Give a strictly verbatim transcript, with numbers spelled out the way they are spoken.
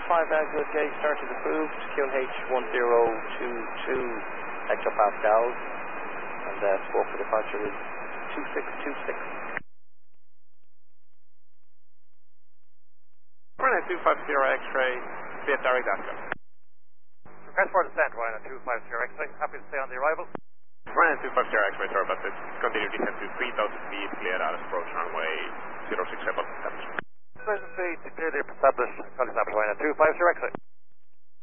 five now, good gauge started approved, Q N H one zero two two hectopascals, and uh, scope for departure is two six two six. Ryanair two five zero X-ray, Fiat direct Ascot. Request for descent, Ryanair two five zero X-ray, happy to stay on the arrival. Ryanair two five zero X-ray, sorry about this. Continue descent to three thousand feet, clear out approach runway zero six seven. Present speed clearly established, contact Ryanair two five zero X-ray.